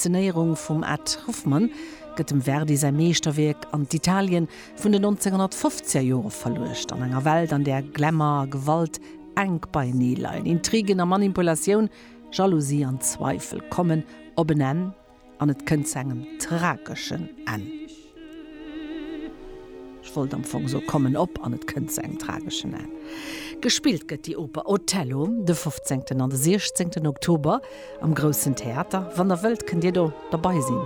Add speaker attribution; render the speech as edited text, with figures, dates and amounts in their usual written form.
Speaker 1: Inszenierung vom Ed Hoffmann gëtt dem Verdi sein Meesterwerk an d'Italien vun den 1950er Jahre verlocht, an enger Welt, an der Glamour, Gewalt, eng bei Nielein, Intrigen an Manipulation, Jalousie an Zweifel kommen op en en an et kënnt engem tragischen en. Ich wollte am Anfang so kommen op an et kënnt eng tragischen en. Gespielt gëtt die Oper Othello de 15. an den 16. Oktober am Grossen Theater. Wann der Welt könnt ihr da dabei sein.